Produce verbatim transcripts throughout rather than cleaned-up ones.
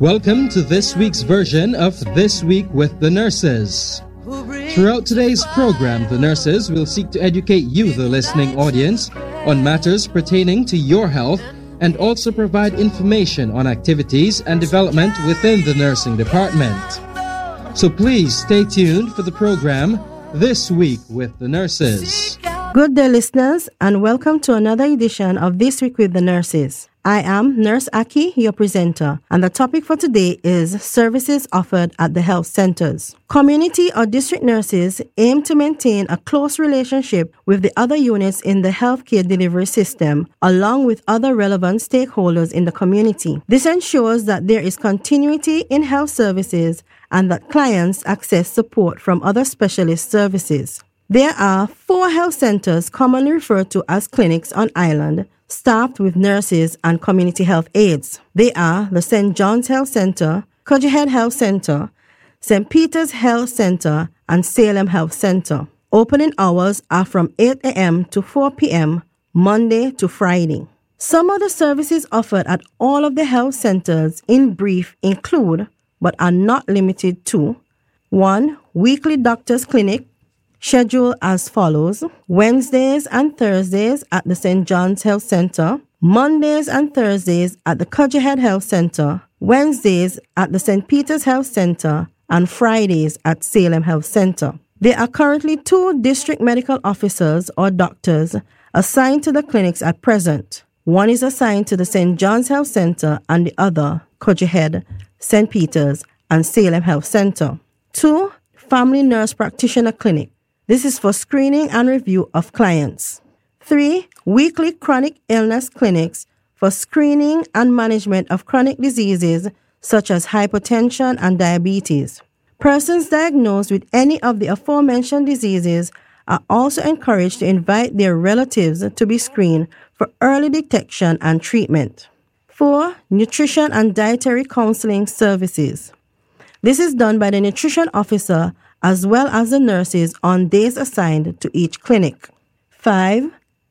Welcome to this week's version of This Week with the Nurses. Throughout today's program, the nurses will seek to educate you, the listening audience, on matters pertaining to your health and also provide information on activities and development within the nursing department. So please stay tuned for the program This Week with the Nurses. Good day, listeners, and welcome to another edition of This Week with the Nurses. I am Nurse Aki, your presenter, and the topic for today is services offered at the health centers. Community or district nurses aim to maintain a close relationship with the other units in the healthcare delivery system, along with other relevant stakeholders in the community. This ensures that there is continuity in health services and that clients access support from other specialist services. There are four health centers commonly referred to as clinics on island, staffed with nurses and community health aides. They are the Saint John's Health Center, Cogehead Health Center, Saint Peter's Health Center, and Salem Health Center. Opening hours are from eight a.m. to four p.m., Monday to Friday. Some of the services offered at all of the health centers in brief include, but are not limited to, one. Weekly doctor's clinic, schedule as follows: Wednesdays and Thursdays at the Saint John's Health Center, Mondays and Thursdays at the Cogehead Health Center, Wednesdays at the Saint Peter's Health Center, and Fridays at Salem Health Center. There are currently two district medical officers or doctors assigned to the clinics at present. One is assigned to the Saint John's Health Center and the other, Cogehead, Saint Peter's, and Salem Health Center. Two. Family Nurse Practitioner Clinic. This is for screening and review of clients. Three. Weekly chronic illness clinics for screening and management of chronic diseases such as hypertension and diabetes. Persons diagnosed with any of the aforementioned diseases are also encouraged to invite their relatives to be screened for early detection and treatment. Four. Nutrition and dietary counseling services. This is done by the nutrition officer as well as the nurses on days assigned to each clinic. Five.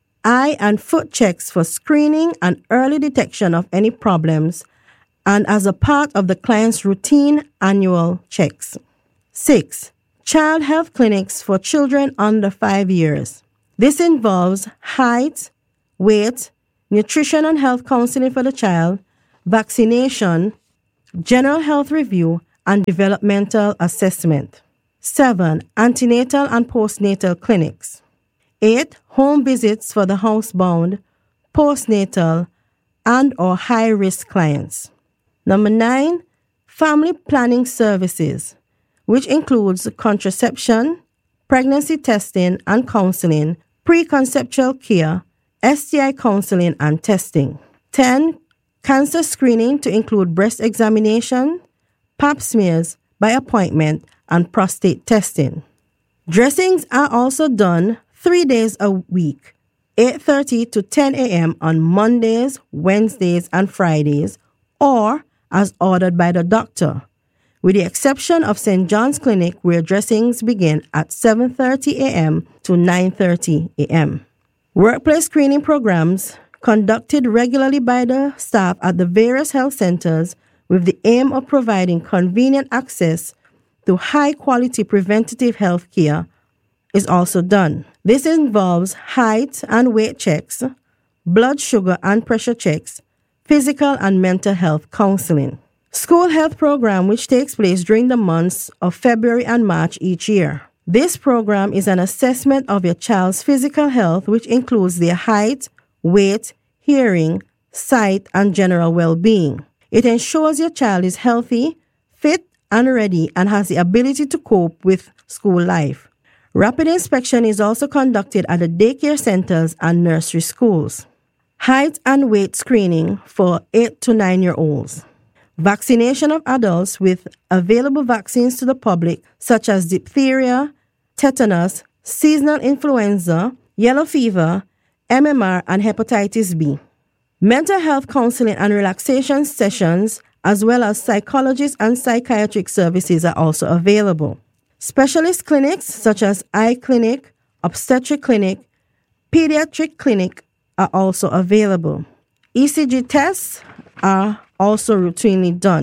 Eye and foot checks for screening and early detection of any problems and as a part of the client's routine annual checks. Six. Child health clinics for children under five years. This involves height, weight, nutrition and health counseling for the child, vaccination, general health review, and developmental assessment. Seven. Antenatal and postnatal clinics. Eight. Home visits for the housebound, postnatal, and or high-risk clients. Number nine. Family planning services, which includes contraception, pregnancy testing and counseling, preconceptual care, S T I counseling and testing. Ten. Cancer screening to include breast examination, pap smears by appointment, and prostate testing. Dressings are also done three days a week, eight thirty to ten a.m. on Mondays, Wednesdays, and Fridays, or as ordered by the doctor, with the exception of Saint John's Clinic where dressings begin at seven thirty a.m. to nine thirty a.m. Workplace screening programs conducted regularly by the staff at the various health centers with the aim of providing convenient access to high-quality preventative health care is also done. This involves height and weight checks, blood sugar and pressure checks, physical and mental health counseling. School health program, which takes place during the months of February and March each year. This program is an assessment of your child's physical health, which includes their height, weight, hearing, sight, and general well-being. It ensures your child is healthy, fit, and ready and has the ability to cope with school life. Rapid inspection is also conducted at the daycare centers and nursery schools. Height and weight screening for eight to nine year olds. Vaccination of adults with available vaccines to the public such as diphtheria, tetanus, seasonal influenza, yellow fever, M M R, and hepatitis B. Mental health counseling and relaxation sessions as well as psychologist and psychiatric services are also available. Specialist clinics such as eye clinic, obstetric clinic, pediatric clinic are also available. E C G tests are also routinely done.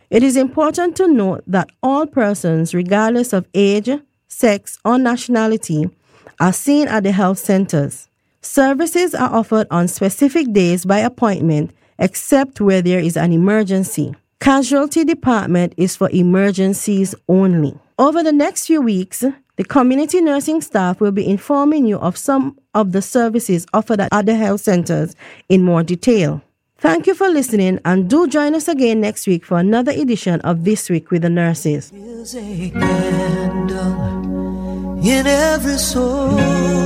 It is important to note that all persons, regardless of age, sex, or nationality, are seen at the health centers. Services are offered on specific days by appointment, except where there is an emergency. Casualty department is for emergencies only. Over the next few weeks, the community nursing staff will be informing you of some of the services offered at other health centers in more detail. Thank you for listening, and do join us again next week for another edition of This Week with the Nurses. There's a candle in every soul.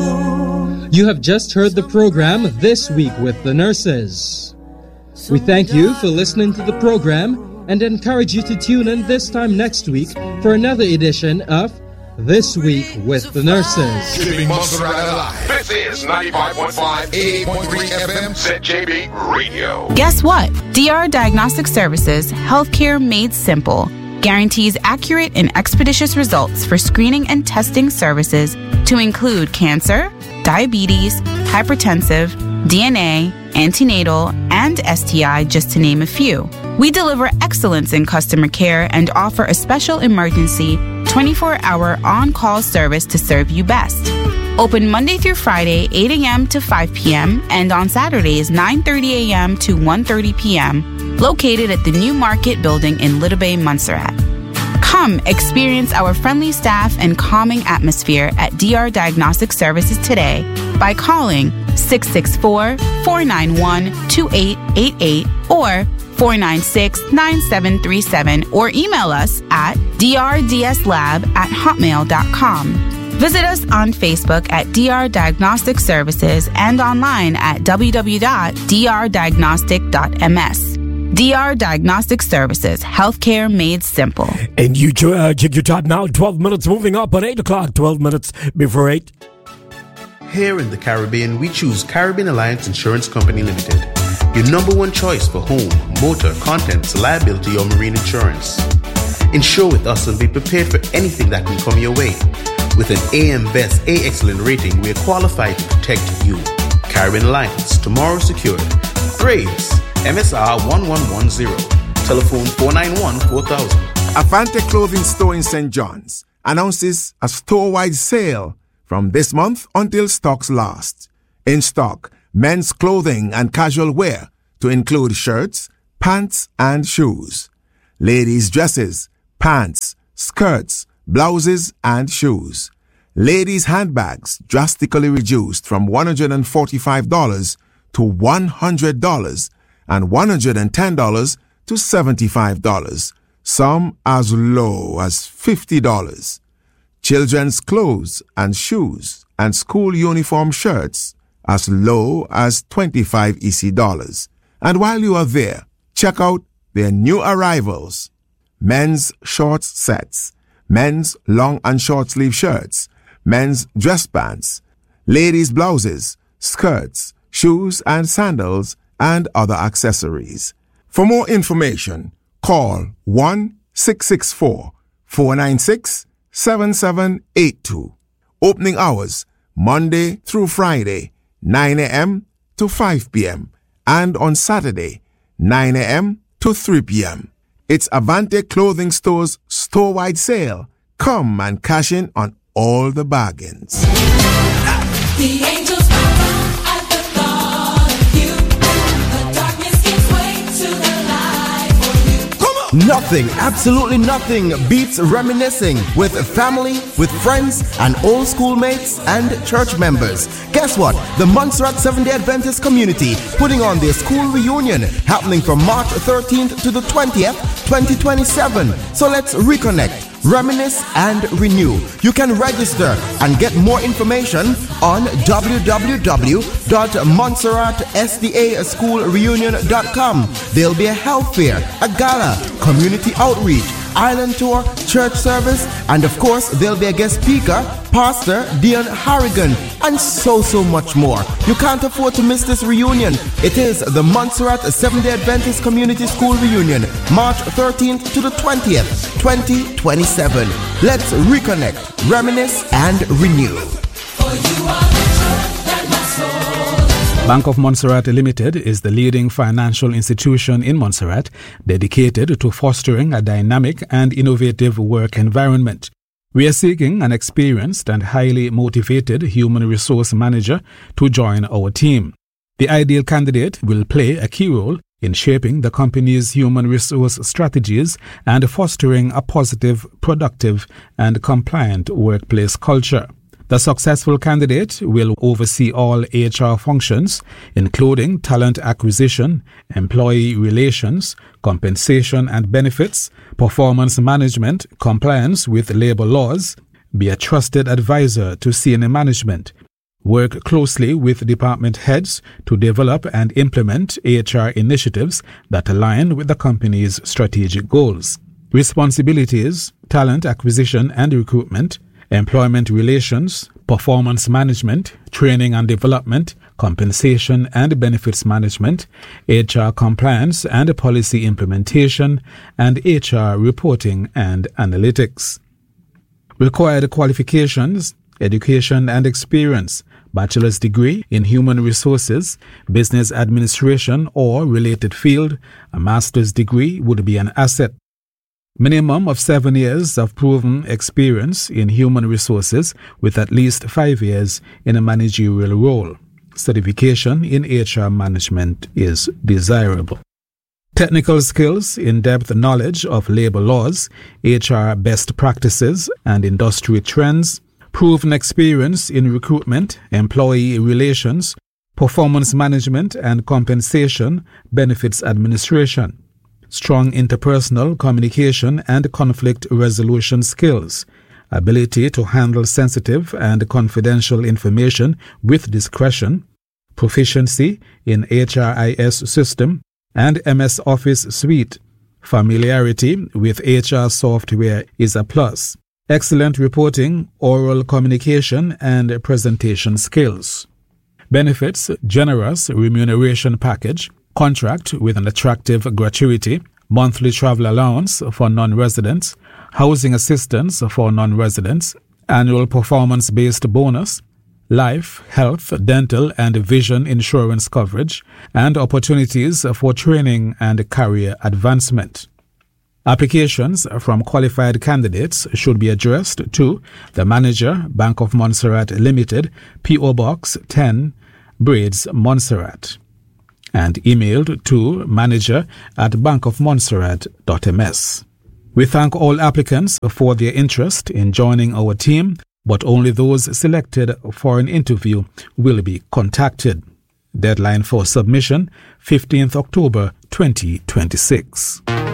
You have just heard the program This Week with the Nurses. We thank you for listening to the program and encourage you to tune in this time next week for another edition of This Week with the Nurses. Keeping Montserrat alive. This is ninety-five point five, eighty point three F M, Z J B Radio. Guess what? D R Diagnostic Services, healthcare made simple, guarantees accurate and expeditious results for screening and testing services to include cancer, diabetes, hypertensive, D N A, antenatal, and S T I, just to name a few. We deliver excellence in customer care and offer a special emergency twenty-four hour on-call service to serve you best. Open Monday through Friday, eight a.m. to five p.m. and on Saturdays, nine thirty a.m. to one thirty p.m. located at the New Market Building in Little Bay, Montserrat. Come experience our friendly staff and calming atmosphere at D R Diagnostic Services today by calling six six four, four nine one, two eight eight eight or four nine six, nine seven three seven or email us at d r d s lab at hotmail dot com. Visit us on Facebook at D R Diagnostic Services and online at w w w dot d r diagnostic dot m s. D R Diagnostic Services, healthcare made simple. And you uh, check your time now, twelve minutes moving up on eight o'clock, twelve minutes before eight. Here in the Caribbean, we choose Caribbean Alliance Insurance Company Limited, your number one choice for home, motor, contents, liability, or marine insurance. Insure with us and be prepared for anything that can come your way. With an A M Best A Excellent rating, we are qualified to protect you. Caribbean Alliance, tomorrow secured. Braves, M S R one one one zero. Telephone four nine one, four thousand. Avante Clothing Store in Saint John's announces a store-wide sale from this month until stocks last. In stock, men's clothing and casual wear to include shirts, pants, and shoes. Ladies' dresses, pants, skirts, blouses, and shoes. Ladies' handbags drastically reduced from one hundred forty-five dollars to one hundred dollars and one hundred ten dollars to seventy-five dollars, some as low as fifty dollars. Children's clothes and shoes and school uniform shirts as low as twenty-five E C dollars. And while you are there, check out their new arrivals. Men's shorts sets, men's long and short sleeve shirts, men's dress pants, ladies' blouses, skirts, shoes and sandals, and other accessories. For more information, call one six six four, four nine six, seven seven eight two. Opening hours, Monday through Friday, nine a.m. to five p.m. and on Saturday, nine a.m. to three p.m. It's Avante Clothing Store's store-wide sale. Come and cash in on all the bargains. The angels bow at the thought of you. The darkness gives way to the light for you. Come on! Nothing, absolutely nothing beats reminiscing with family, with friends, and old schoolmates and church members. Guess what? The Montserrat Seventh-day Adventist community putting on their school reunion happening from March thirteenth to the twentieth, twenty twenty-seven. So let's reconnect, reminisce, and renew. You can register and get more information on w w w dot montserrat s d a school reunion dot com. There'll be a health fair, a gala, community outreach, island tour, church service, and of course there'll be a guest speaker, Pastor Dion Harrigan, and so so much more. You can't afford to miss this reunion. It is the Montserrat Seventh-day Adventist Community School Reunion, March thirteenth to the twentieth, twenty twenty-seven. Let's reconnect, reminisce, and renew. For you are the truth that my soul Bank of Montserrat Limited is the leading financial institution in Montserrat dedicated to fostering a dynamic and innovative work environment. We are seeking an experienced and highly motivated human resource manager to join our team. The ideal candidate will play a key role in shaping the company's human resource strategies and fostering a positive, productive, and compliant workplace culture. The successful candidate will oversee all H R functions, including talent acquisition, employee relations, compensation and benefits, performance management, compliance with labor laws, be a trusted advisor to senior management, work closely with department heads to develop and implement H R initiatives that align with the company's strategic goals. Responsibilities: talent acquisition and recruitment, employment relations, performance management, training and development, compensation and benefits management, H R compliance and policy implementation, and H R reporting and analytics. Required qualifications: education and experience, bachelor's degree in human resources, business administration or related field. A master's degree would be an asset. Minimum of seven years of proven experience in human resources with at least five years in a managerial role. Certification in H R management is desirable. Technical skills: in-depth knowledge of labor laws, H R best practices, and industry trends. Proven experience in recruitment, employee relations, performance management and compensation, benefits administration. Strong interpersonal communication and conflict resolution skills. Ability to handle sensitive and confidential information with discretion. Proficiency in H R I S system and M S Office suite. Familiarity with H R software is a plus. Excellent reporting, oral communication, and presentation skills. Benefits: generous remuneration package, contract with an attractive gratuity, monthly travel allowance for non-residents, housing assistance for non-residents, annual performance-based bonus, life, health, dental, and vision insurance coverage, and opportunities for training and career advancement. Applications from qualified candidates should be addressed to the Manager, Bank of Montserrat Limited, P O Box ten, Braids, Montserrat, and emailed to manager at bankofmontserrat dot m s. We thank all applicants for their interest in joining our team, but only those selected for an interview will be contacted. Deadline for submission: fifteenth October twenty twenty-six.